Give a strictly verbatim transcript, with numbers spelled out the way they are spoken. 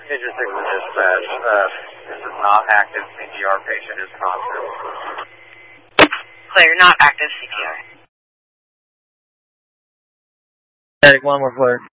Major six to dispatch. Uh, this is not active C P R. Patient is conscious. Clear, not active C P R. Eric, one more flare.